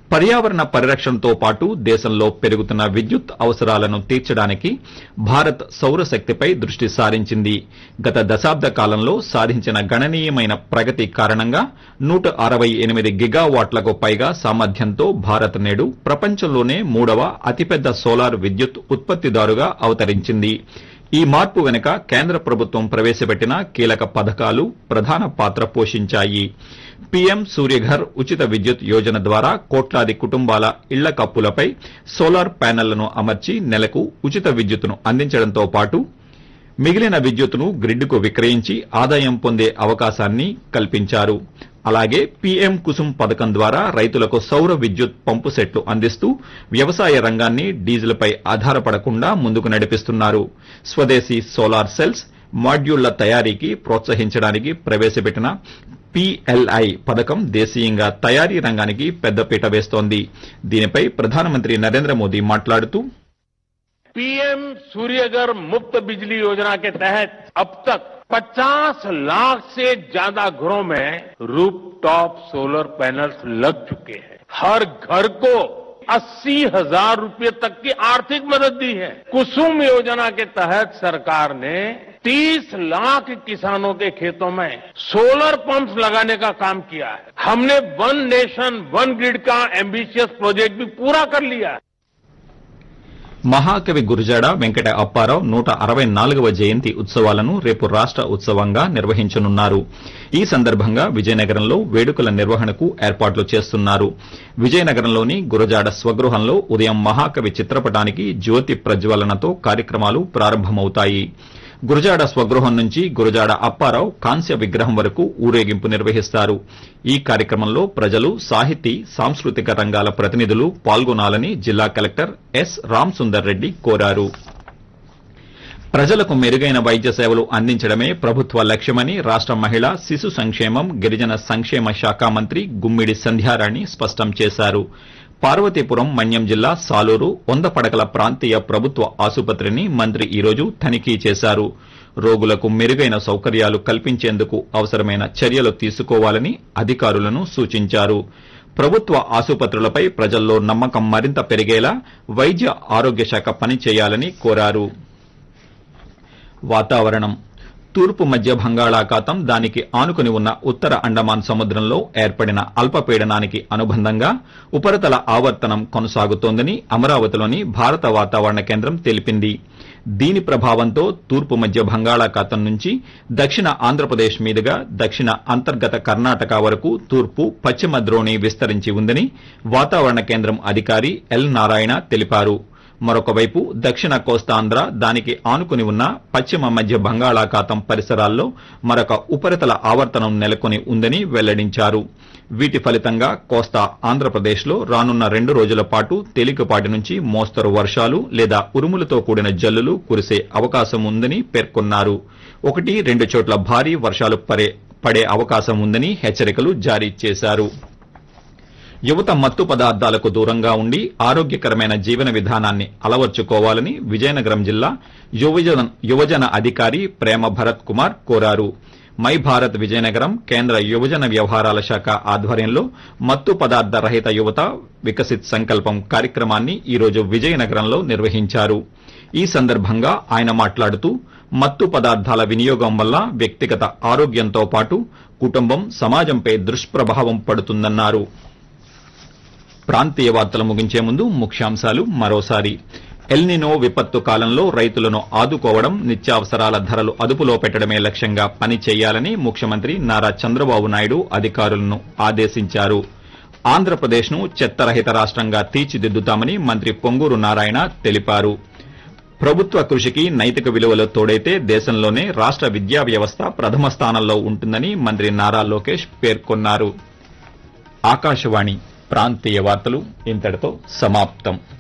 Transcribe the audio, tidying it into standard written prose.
పర్యావరణ పరిరక్షణతో పాటు దేశంలో పెరుగుతున్న విద్యుత్ అవసరాలను తీర్చడానికి భారత్ సౌరశక్తిపై దృష్టి సారించింది. గత దశాబ్ద కాలంలో సాధించిన గణనీయమైన ప్రగతి కారణంగా 168 గిగావాట్లకు పైగా సామర్థ్యంతో భారత్ నేడు ప్రపంచంలోనే 3వ అతిపెద్ద సోలార్ విద్యుత్ ఉత్పత్తిదారుగా అవతరించింది. ఈ మార్పు వెనుక కేంద్ర ప్రభుత్వం ప్రవేశపెట్టిన కీలక పథకాలు ప్రధాన పాత్ర పోషించాయి. పీఎం సూర్యఘర్ ఉచిత విద్యుత్ యోజన ద్వారా కోట్లాది కుటుంబాల ఇళ్ల కప్పులపై సోలార్ ప్యానెళ్లను అమర్చి నెలకు ఉచిత విద్యుత్తును అందించడంతో పాటు మిగిలిన విద్యుత్తును గ్రిడ్కు విక్రయించి ఆదాయం పొందే అవకాశాన్ని కల్పించారు. అలాగే పీఎం కుసుమ్ పథకం ద్వారా రైతులకు సౌర విద్యుత్ పంపు సెట్లు అందిస్తూ వ్యవసాయ రంగాన్ని డీజిల్పై ఆధారపడకుండా ముందుకు నడిపిస్తున్నారు. స్వదేశీ సోలార్ సెల్స్, మాడ్యూళ్ల తయారీకి ప్రోత్సహించడానికి ప్రవేశపెట్టిన పీఎల్ఐ పథకం దేశీయంగా తయారీ రంగానికి పెద్దపీట వేస్తోంది. దీనిపై ప్రధానమంత్రి నరేంద్ర మోదీ మాట్లాడుతూ पीएम सूर्यघर मुफ्त बिजली योजना के तहत अब तक 50 लाख से ज्यादा घरों में रूफटॉप सोलर पैनल्स लग चुके हैं. हर घर को 80,000 रुपए तक की आर्थिक मदद दी है. कुसुम योजना के तहत सरकार ने 30 लाख किसानों के खेतों में सोलर पंप्स लगाने का काम किया है. हमने वन नेशन वन ग्रिड का एम्बिशियस प्रोजेक्ट भी पूरा कर लिया है. మహాకవి గురజాడ వెంకట అప్పారావు 164వ జయంతి ఉత్సవాలను రేపు రాష్ట ఉత్సవంగా నిర్వహించనున్నారు. ఈ సందర్భంగా విజయనగరంలో వేడుకల నిర్వహణకు ఏర్పాట్లు చేస్తున్నారు. విజయనగరంలోని గురజాడ స్వగృహంలో ఉదయం మహాకవి చిత్రపటానికి జ్యోతి ప్రజ్వలనతో కార్యక్రమాలు ప్రారంభమవుతాయి. గురజాడ స్వగృహం నుంచి గురజాడ అప్పారావు కాంస్య విగ్రహం వరకు ఊరేగింపు నిర్వహిస్తారు. ఈ కార్యక్రమంలో ప్రజలు, సాహితీ, సాంస్కృతిక రంగాల ప్రతినిధులు పాల్గొనాలని జిల్లా కలెక్టర్ ఎస్ రామసుందర్ రెడ్డి కోరారు. ప్రజలకు మెరుగైన వైద్య సేవలు అందించడమే ప్రభుత్వ లక్ష్యమని రాష్ట మహిళా, శిశు సంక్షేమం, గిరిజన సంక్షేమ శాఖ మంత్రి గుమ్మిడి సంధ్యారాణి స్పష్టం చేశారు. పార్వతీపురం మన్యం జిల్లా సాలూరు 100 పడకల ప్రాంతీయ ప్రభుత్వ ఆసుపత్రిని మంత్రి ఈరోజు తనిఖీ చేశారు. రోగులకు మెరుగైన సౌకర్యాలు కల్పించేందుకు అవసరమైన చర్యలు తీసుకోవాలని అధికారులను సూచించారు. ప్రభుత్వ ఆసుపత్రులపై ప్రజల్లో నమ్మకం మరింత పెరిగేలా వైద్య ఆరోగ్య శాఖ పనిచేయాలని కోరారు. వాతావరణం. తూర్పు మధ్య బంగాళాఖాతం, దానికి ఆనుకుని ఉన్న ఉత్తర అండమాన్ సముద్రంలో ఏర్పడిన అల్పపీడనానికి అనుబంధంగా ఉపరితల ఆవర్తనం కొనసాగుతోందని అమరావతిలోని భారత వాతావరణ కేంద్రం తెలిపింది. దీని ప్రభావంతో తూర్పు మధ్య బంగాళాఖాతం నుంచి దక్షిణ ఆంధ్రప్రదేశ్ మీదుగా దక్షిణ అంతర్గత కర్ణాటక వరకు తూర్పు, పశ్చిమ ద్రోణి విస్తరించి ఉందని వాతావరణ కేంద్రం అధికారి ఎల్ నారాయణ తెలిపారు. మరొకవైపు దక్షిణ కోస్తాంధ్ర, దానికి ఆనుకుని ఉన్న పశ్చిమ మధ్య బంగాళాఖాతం పరిసరాల్లో మరొక ఉపరితల ఆవర్తనం నెలకొని ఉందని వెల్లడించారు. వీటి ఫలితంగా కోస్తా ఆంధ్రప్రదేశ్లో రానున్న 2 రోజుల పాటు తేలికపాటి నుంచి మోస్తరు వర్షాలు లేదా ఉరుములతో కూడిన జల్లులు కురిసే అవకాశం ఉందని పేర్కొన్నారు. 1-2 చోట్ల భారీ వర్షాలు పడే అవకాశం ఉందని హెచ్చరికలు జారీ చేశారు. యువత మత్తు పదార్థాలకు దూరంగా ఉండి ఆరోగ్యకరమైన జీవన విధానాన్ని అలవర్చుకోవాలని విజయనగరం జిల్లా యువజన అధికారి ప్రేమ భరత్ కుమార్ కోరారు. మై భారత్ విజయనగరం కేంద్ర యువజన వ్యవహారాల శాఖ ఆధ్వర్యంలో మత్తు పదార్థ రహిత యువత వికసిత్ సంకల్పం కార్యక్రమాన్ని ఈరోజు విజయనగరంలో నిర్వహించారు. ఈ సందర్భంగా ఆయన మాట్లాడుతూ మత్తు పదార్థాల వినియోగం వల్ల వ్యక్తిగత ఆరోగ్యంతో పాటు కుటుంబం, సమాజంపై దుష్ప్రభావం పడుతుందన్నారు. ప్రాంతీయ వార్తలు ముగించే ముందు ముఖ్యాంశాలు మరోసారి. ఎల్నినో విపత్తు కాలంలో రైతులను ఆదుకోవడం, నిత్యావసరాల ధరలు అదుపులో పెట్టడమే లక్ష్యంగా పని చేయాలని ముఖ్యమంత్రి నారా చంద్రబాబు నాయుడు అధికారులను ఆదేశించారు. ఆంధ్రప్రదేశ్ను చెత్తరహిత రాష్టంగా తీర్చిదిద్దుతామని మంత్రి పొంగూరు నారాయణ తెలిపారు. ప్రభుత్వ కృషికి నైతిక విలువలు తోడైతే దేశంలోనే రాష్ట విద్యా వ్యవస్థ ప్రథమ స్థానంలో ఉంటుందని మంత్రి నారా లోకేష్ పేర్కొన్నారు. ఆకాశవాణి ప్రాంతీయ వార్తలు ఇంతటితో సమాప్తం.